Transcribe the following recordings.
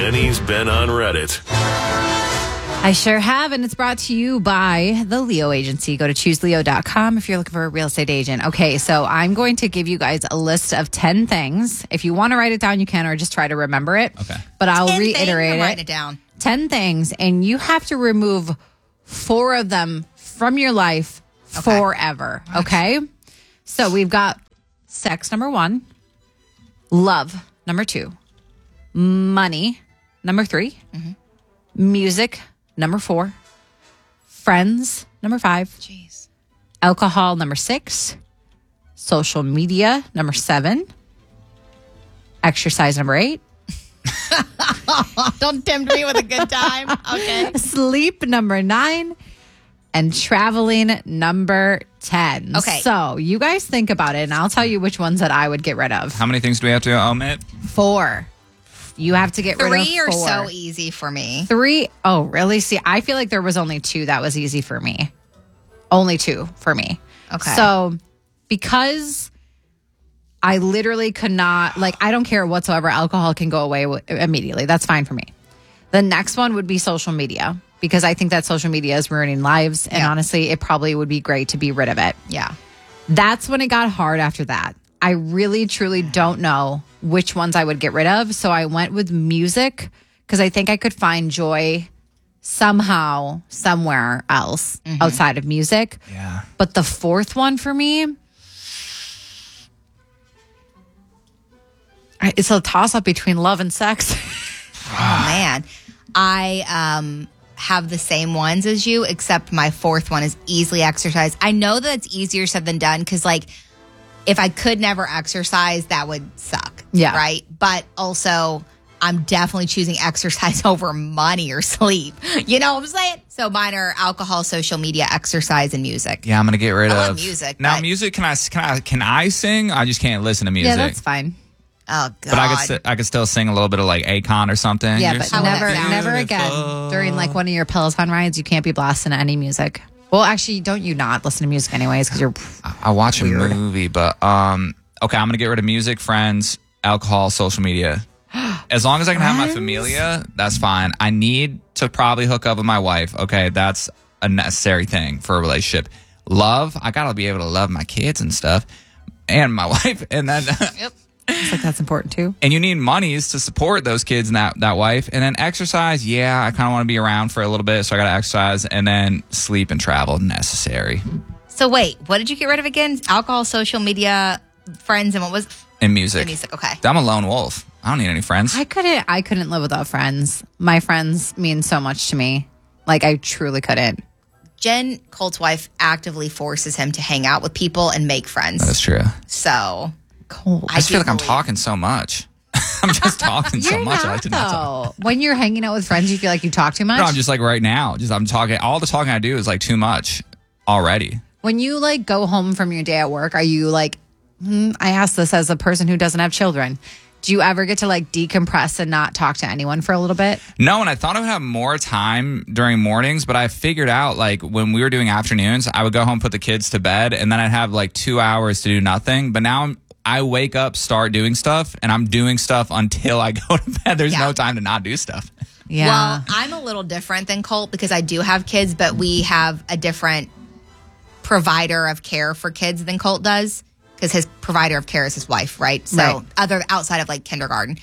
Jenny's been on Reddit. I sure have, and it's brought to you by the Leo Agency. Go to chooseleo.com if you're looking for a real estate agent. Okay, so I'm going to give you guys a list of 10 things. If you want to write it down, you can, or just try to remember it. Okay. But I'll reiterate it. Write it down. 10 things, and you have to remove 4 of them from your life forever. Okay? So we've got sex, number 1. Love, number 2. Money, number 3. Music, number 4. Friends, number 5. Jeez. Alcohol, number 6. Social media, number 7. Exercise, number 8. Don't tempt me with a good time. Okay. Sleep, number 9. And traveling, number 10. Okay. So you guys think about it, and I'll tell you which ones that I would get rid of. How many things do we have to omit? 4. You have to get rid of 4. 3 are so easy for me. 3? Oh, really? See, I feel like there was only 2 that was easy for me. Only 2 for me. Okay. So because I literally could not, I don't care whatsoever. Alcohol can go away immediately. That's fine for me. The next one would be social media, because I think that social media is ruining lives. And honestly, it probably would be great to be rid of it. Yeah. That's when it got hard after that. I really, truly don't know which ones I would get rid of. So I went with music because I think I could find joy somehow, somewhere else outside of music. Yeah. But the 4th one for me, it's a toss-up between love and sex. Oh, man. I have the same ones as you, except my 4th one is easily exercise. I know that it's easier said than done because, if I could never exercise, that would suck. Yeah. Right? But also, I'm definitely choosing exercise over money or sleep. You know what I'm saying? So mine are alcohol, social media, exercise, and music. Yeah, I'm gonna get rid I of love music. Now, but- music. Can I sing? I just can't listen to music. Yeah, that's fine. Oh, God. But I could still sing a little bit of Akon or something. Yeah, You're but so never beautiful. again during one of your Peloton rides. You can't be blasting any music. Well, actually, don't you not listen to music anyways? Because you're. I watch a movie, but okay, I'm gonna get rid of music, friends, alcohol, social media. As long as I can have my familia, that's fine. I need to probably hook up with my wife. Okay, that's a necessary thing for a relationship. Love, I gotta be able to love my kids and stuff, and my wife, and then. Yep. It's that's important too. And you need monies to support those kids and that wife. And then exercise, yeah, I kind of want to be around for a little bit, so I got to exercise. And then sleep and travel, necessary. So wait, what did you get rid of again? Alcohol, social media, friends, and what was? And music. And music, okay. I'm a lone wolf. I don't need any friends. I couldn't live without friends. My friends mean so much to me. I truly couldn't. Jen, Colt's wife, actively forces him to hang out with people and make friends. That's true. So... Cold. I just feel like I'm talking so much. I'm just talking so You're much. not, I like to not talk. though. When you're hanging out with friends, you feel like you talk too much? No, I'm just right now. I'm talking. All the talking I do is too much already. When you go home from your day at work, are you I ask this as a person who doesn't have children. Do you ever get to decompress and not talk to anyone for a little bit? No, and I thought I would have more time during mornings, but I figured out when we were doing afternoons, I would go home, put the kids to bed, and then I'd have 2 hours to do nothing. But now I wake up, start doing stuff, and I'm doing stuff until I go to bed. There's no time to not do stuff. Yeah. Well, I'm a little different than Colt because I do have kids, but we have a different provider of care for kids than Colt does because his provider of care is his wife, right? So outside of kindergarten.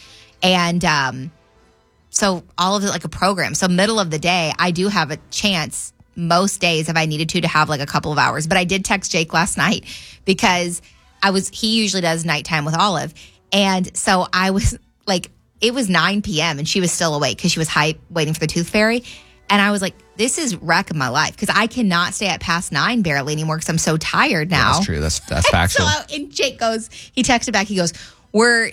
And so all of it a program. So middle of the day, I do have a chance most days if I needed to have a couple of hours. But I did text Jake last night because he usually does nighttime with Olive. And so I was it was 9 p.m. and she was still awake because she was hype waiting for the tooth fairy. And I was like, this is wrecking my life because I cannot stay at past 9 barely anymore because I'm so tired now. Yeah, that's true. That's factual. And Jake he texted back, he goes, we're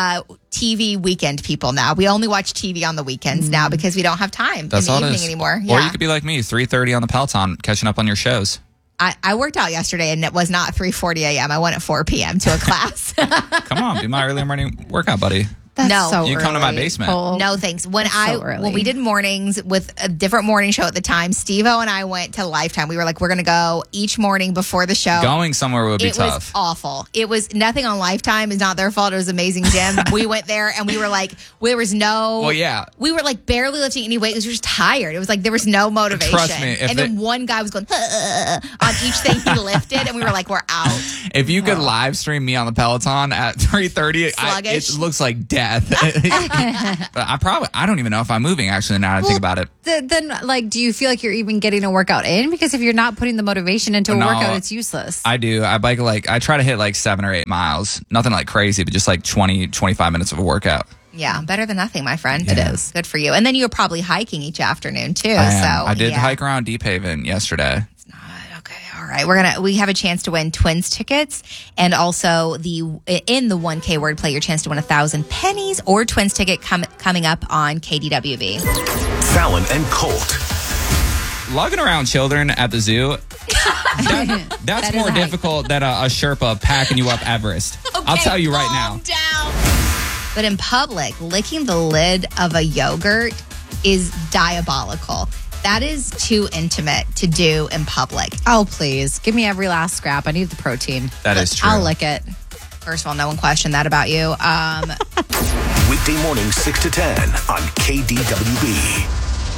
TV weekend people now. We only watch TV on the weekends now because we don't have time That's in all the it evening is. anymore. Or you could be like me, 3:30 on the Peloton, catching up on your shows. I worked out yesterday and it was not 3:40 a.m. I went at 4 p.m. to a class. Come on, be my early morning workout buddy. That's No. so You can come to my early, basement. Cole. No thanks. When That's so early. we did mornings with a different morning show at the time, Steve-O and I went to Lifetime. We were like, we're going to go each morning before the show. Going somewhere would be It was tough. awful. It was nothing on Lifetime is not their fault. It was amazing gym. We went there and we were like, there was no. Well, yeah. We were like barely lifting any weight because we were just tired. It was like there was no motivation. Trust me, if and then one guy was going on each thing he lifted, and we were like, we're out. If you could live stream me on the Peloton at 3:30, Sluggish. it looks like death. But I don't even know if I'm moving, actually, now that I think about it. Then, like, do you feel like you're even getting a workout in? Because if you're not putting the motivation into a No. workout, it's useless. I do. I bike I try to hit like 7 or 8 miles. Nothing like crazy, but just like 20, 25 minutes of a workout. Yeah, better than nothing, my friend. Yeah. It is. Good for you. And then you're probably hiking each afternoon too. I did yeah. hike around Deep Haven yesterday. Okay, all right. We have a chance to win Twins tickets, and also in the 1K wordplay, your chance to win 1,000 pennies or Twins ticket coming up on KDWV. Fallon and Colt. Lugging around children at the zoo, that's That is more a hike. difficult than a Sherpa packing you up Everest. I'll tell you right now. Calm down. But in public, licking the lid of a yogurt is diabolical. That is too intimate to do in public. Oh, please. Give me every last scrap. I need the protein. That is true. I'll lick it. First of all, no one questioned that about you. Weekday mornings 6 to 10 on KDWB.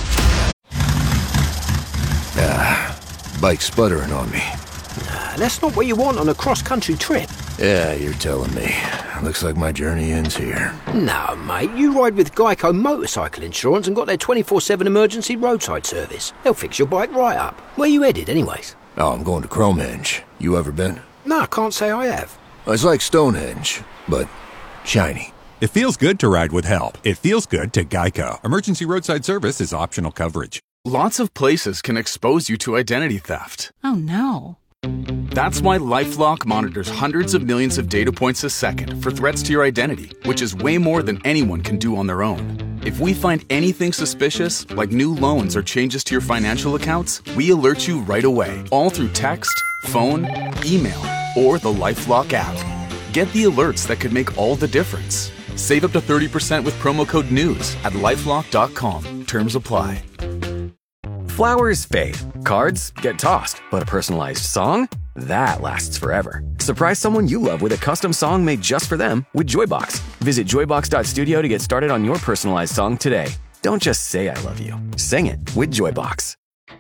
Bike sputtering on me. That's not what you want on a cross-country trip. Yeah, you're telling me. Looks like my journey ends here. No, mate, you ride with Geico Motorcycle Insurance and got their 24/7 emergency roadside service. They'll fix your bike right up. Where you headed, anyways? Oh, I'm going to Cromenge. You ever been? No, I can't say I have. It's like Stonehenge, but shiny. It feels good to ride with help. It feels good to Geico. Emergency roadside service is optional coverage. Lots of places can expose you to identity theft. Oh, no. That's why LifeLock monitors hundreds of millions of data points a second for threats to your identity, which is way more than anyone can do on their own. If we find anything suspicious, like new loans or changes to your financial accounts, we alert you right away, all through text, phone, email, or the LifeLock app. Get the alerts that could make all the difference. Save up to 30% with promo code NEWS at LifeLock.com. Terms apply. Flowers fade, cards get tossed, but a personalized song? That lasts forever. Surprise someone you love with a custom song made just for them with Joybox. Visit joybox.studio to get started on your personalized song today. Don't just say I love you. Sing it with Joybox.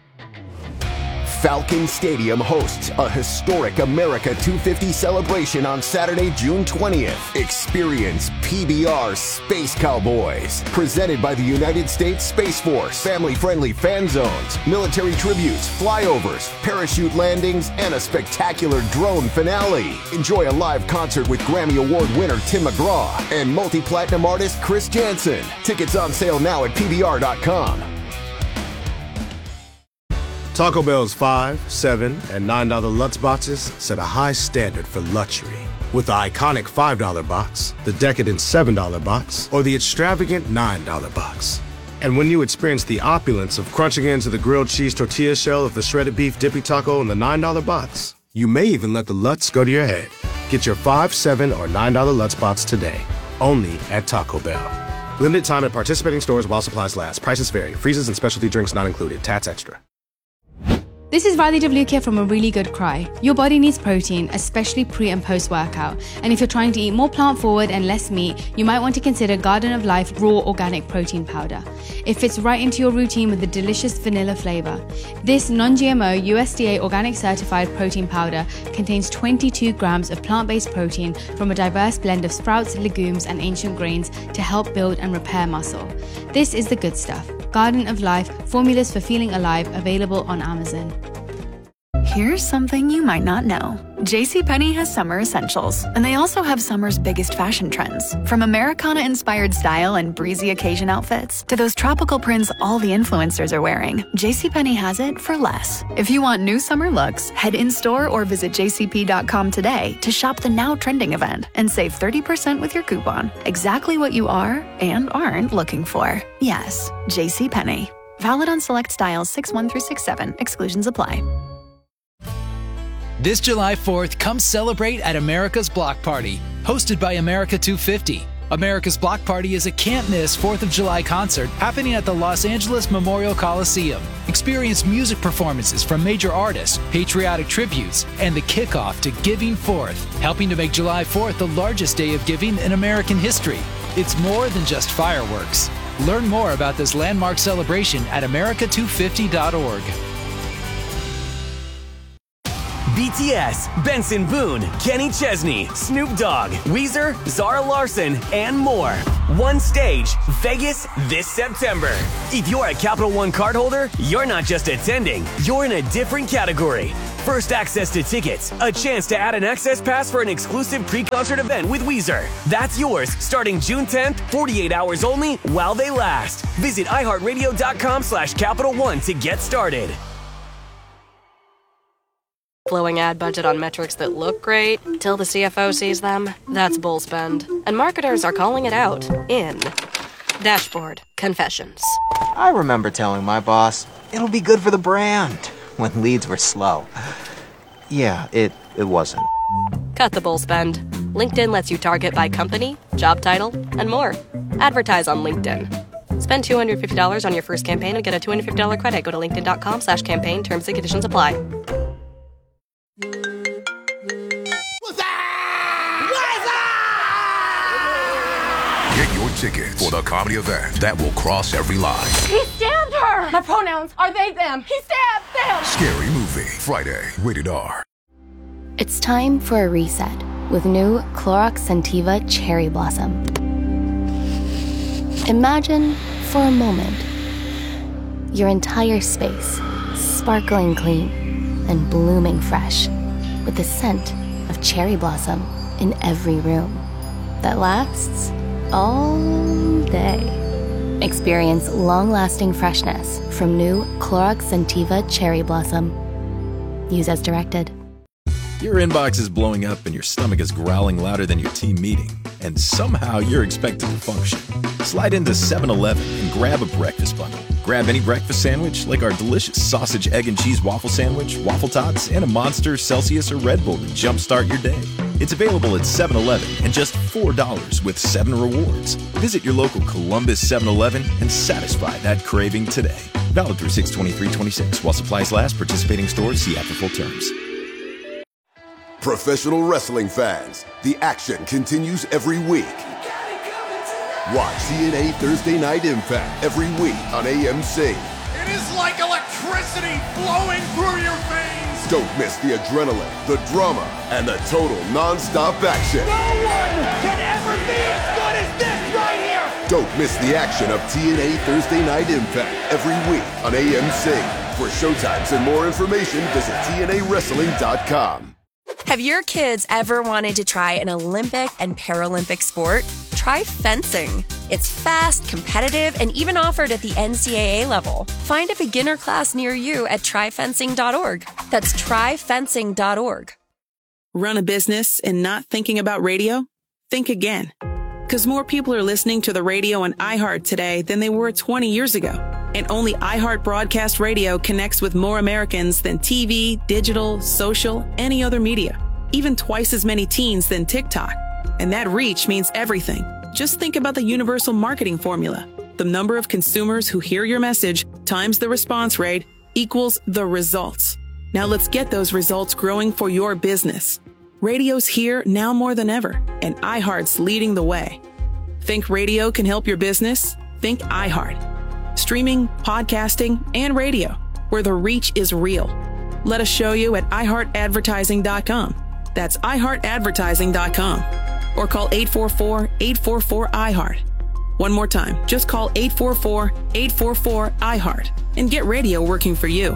Falcon Stadium hosts a historic America 250 celebration on Saturday, June 20th. Experience PBR Space Cowboys, presented by the United States Space Force. Family-friendly fan zones, military tributes, flyovers, parachute landings, and a spectacular drone finale. Enjoy a live concert with Grammy Award winner Tim McGraw and multi-platinum artist Chris Jansen. Tickets on sale now at PBR.com. Taco Bell's $5, $7, and $9 Lutz boxes set a high standard for luxury. With the iconic $5 box, the decadent $7 box, or the extravagant $9 box. And when you experience the opulence of crunching into the grilled cheese tortilla shell of the shredded beef dippy taco in the $9 box, you may even let the Lutz go to your head. Get your $5, $7, or $9 Lutz box today, only at Taco Bell. Limited time at participating stores while supplies last. Prices vary. Freezes and specialty drinks not included. Tats extra. This is Riley Devlukia from A Really Good Cry. Your body needs protein, especially pre and post workout. And if you're trying to eat more plant forward and less meat, you might want to consider Garden of Life Raw Organic Protein Powder. It fits right into your routine with a delicious vanilla flavor. This non-GMO USDA organic certified protein powder contains 22 grams of plant-based protein from a diverse blend of sprouts, legumes, and ancient grains to help build and repair muscle. This is the good stuff. Garden of Life, formulas for feeling alive, available on Amazon. Here's something you might not know. JCPenney has summer essentials, and they also have summer's biggest fashion trends. From Americana-inspired style and breezy occasion outfits to those tropical prints all the influencers are wearing, JCPenney has it for less. If you want new summer looks, head in-store or visit jcp.com today to shop the now trending event and save 30% with your coupon. Exactly what you are and aren't looking for. Yes, JCPenney. Valid on select styles 6-1 through 6-7. Exclusions apply. This July 4th, come celebrate at America's Block Party, hosted by America 250. America's Block Party is a can't-miss 4th of July concert happening at the Los Angeles Memorial Coliseum. Experience music performances from major artists, patriotic tributes, and the kickoff to Giving Fourth, helping to make July 4th the largest day of giving in American history. It's more than just fireworks. Learn more about this landmark celebration at america250.org. BTS, Benson Boone, Kenny Chesney, Snoop Dogg, Weezer, Zara Larson, and more. One stage, Vegas this September. If you're a Capital One cardholder, you're not just attending, you're in a different category. First access to tickets, a chance to add an access pass for an exclusive pre-concert event with Weezer. That's yours starting June 10th, 48 hours only while they last. Visit iHeartRadio.com/Capital One to get started. Blowing ad budget on metrics that look great till the CFO sees them, that's bull spend. And marketers are calling it out in Dashboard Confessions. I remember telling my boss, it'll be good for the brand, when leads were slow. Yeah, it wasn't. Cut the bull spend. LinkedIn lets you target by company, job title, and more. Advertise on LinkedIn. Spend $250 on your first campaign and get a $250 credit. Go to linkedin.com/campaign. Terms and conditions apply. Get your tickets for the comedy event that will cross every line. He stabbed her! My pronouns are they, them. He stabbed them! Scary Movie, Friday, rated R. It's time for a reset with new Clorox Scentiva Cherry Blossom. Imagine, for a moment, your entire space sparkling clean and blooming fresh with the scent of cherry blossom in every room that lasts all day. Experience long-lasting freshness from new Clorox Scentiva Cherry Blossom. Use as directed. Your inbox is blowing up and your stomach is growling louder than your team meeting, and somehow you're expected to function. Slide into 7-Eleven and grab a breakfast bundle. Grab any breakfast sandwich like our delicious sausage, egg, and cheese waffle sandwich, waffle tots, and a Monster, Celsius, or Red Bull to jumpstart your day. It's available at 7-Eleven and just $4 with 7 rewards. Visit your local Columbus 7-Eleven and satisfy that craving today. Valid through 6/23/26 while supplies last. Participating stores see app for full terms. Professional wrestling fans, the action continues every week. Watch TNA Thursday Night Impact every week on AMC. It is like electricity flowing through your veins. Don't miss the adrenaline, the drama, and the total non-stop action. No one can ever be as good as this right here. Don't miss the action of TNA Thursday Night Impact every week on AMC. For showtimes and more information, visit TNAWrestling.com. Have your kids ever wanted to try an Olympic and Paralympic sport? Try fencing. It's fast, competitive, and even offered at the NCAA level. Find a beginner class near you at tryfencing.org. That's tryfencing.org. Run a business and not thinking about radio? Think again. Because more people are listening to the radio on iHeart today than they were 20 years ago. And only iHeart Broadcast Radio connects with more Americans than TV, digital, social, any other media. Even twice as many teens than TikTok. And that reach means everything. Just think about the universal marketing formula. The number of consumers who hear your message times the response rate equals the results. Now let's get those results growing for your business. Radio's here now more than ever, and iHeart's leading the way. Think radio can help your business? Think iHeart. Streaming, podcasting, and radio, where the reach is real. Let us show you at iHeartAdvertising.com. That's iHeartAdvertising.com. Or call 844-844-iHeart. One more time, just call 844-844-iHeart and get radio working for you.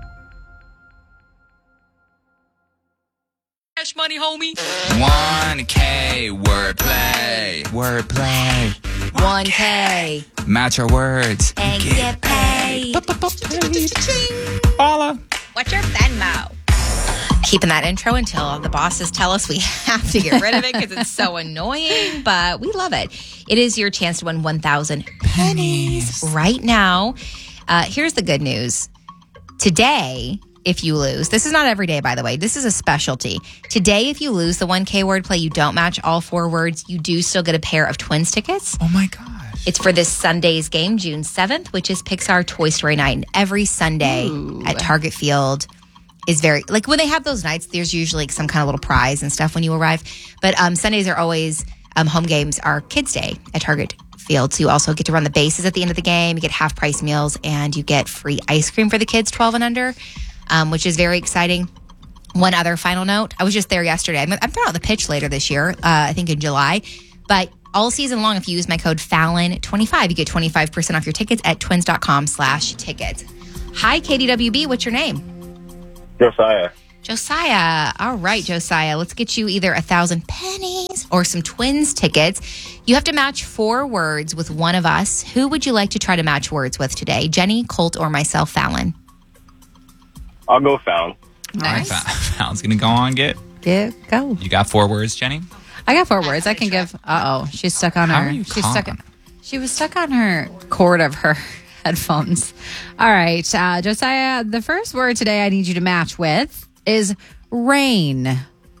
Cash money, homie. 1K wordplay. Wordplay. 1K. Match your words. And get paid. Holla. What's your Venmo? Keeping that intro until the bosses tell us we have to get rid of it because it's so annoying, but we love it. It is your chance to win 1,000 pennies right now. Here's the good news. Today, if you lose. This is not every day, by the way. This is a specialty. Today, if you lose the 1K word play, you don't match all 4 words, you do still get a pair of Twins tickets. Oh my gosh. It's for this Sunday's game, June 7th, which is Pixar Toy Story night. And every Sunday at Target Field is very, like when they have those nights, there's usually some kind of little prize and stuff when you arrive. But Sundays are always, home games are Kids Day at Target Field. So you also get to run the bases at the end of the game. You get half price meals and you get free ice cream for the kids 12 and under, which is very exciting. One other final note. I was just there yesterday. I'm throwing out the pitch later this year, I think in July. But all season long, if you use my code Fallon25, you get 25% off your tickets at twins.com/tickets. Hi, KDWB. What's your name? Josiah. Josiah. All right, Josiah. Let's get you either 1,000 pennies or some Twins tickets. You have to match 4 words with one of us. Who would you like to try to match words with today? Jenny, Colt, or myself, Fallon? I'll go Fallon. Nice. All right, Fallon's going to go on, go. You got 4 words, Jenny? I got 4 words. I can give. She's stuck on How her. are you She's calm? stuck. She was stuck on her cord of her headphones. All right, Josiah. The first word today I need you to match with is rain.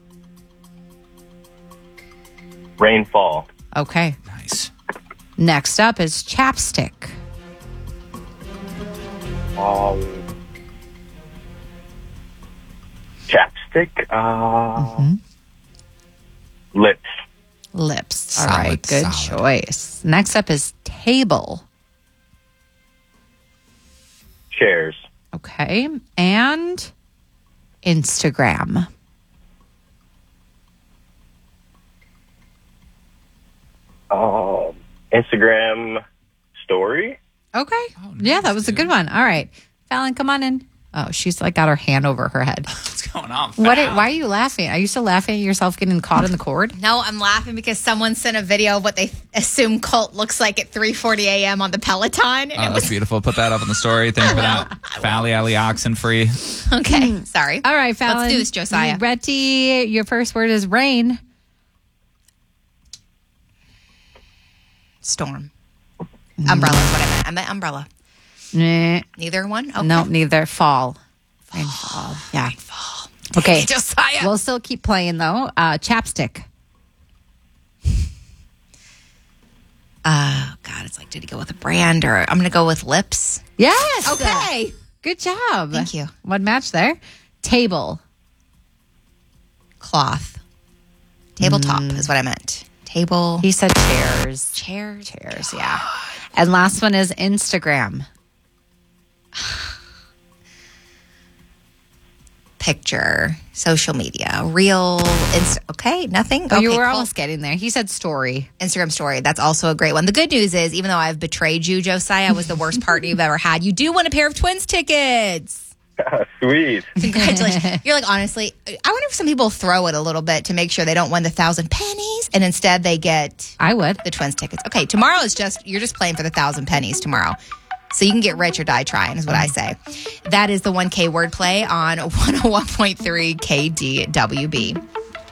Rainfall. Okay. Nice. Next up is chapstick. Chapstick. Lips. Lips. All right. Good choice. Next up is table. Chairs. Okay. And Instagram. Instagram story. Okay. Yeah, that was a good one. All right. Fallon, come on in. Oh, she's like got her hand over her head. What's going on? Why are you laughing? Are you still laughing at yourself getting caught in the cord? No, I'm laughing because someone sent a video of what they assume Colt looks like at 3:40 a.m. on the Peloton. And Oh, that's beautiful. Put that up in the story. Thank you for that. Fally Alley Oxen free. Okay, sorry. All right, Fallon. Let's do this, Josiah. Ready? Your first word is rain. Storm. Umbrella is what I meant. I meant umbrella. Nah. Neither one? Okay. No, neither. Fall. Rainfall. Yeah. Rainfall. Okay. Josiah. We'll still keep playing, though. Chapstick. God, it's like, did he go with a brand or I'm going to go with lips? Yes. Okay. Good job. Thank you. One match there. Table. Cloth. Tabletop is what I meant. Table. He said chairs. Chairs. Chairs, yeah. And last one is Instagram. Picture. Social media. Real. Okay, nothing? Oh, okay, you were cool. almost getting there. He said story. Instagram story. That's also a great one. The good news is, even though I've betrayed you, Josiah, was the worst partner you've ever had, you do win a pair of Twins tickets. Sweet. Congratulations. You're like, honestly, I wonder if some people throw it a little bit to make sure they don't win the 1,000 pennies and instead they get I would. the Twins tickets. Okay, tomorrow is you're just playing for the 1,000 pennies tomorrow. So you can get rich or die trying is what I say. That is the 1K wordplay on 101.3 KDWB.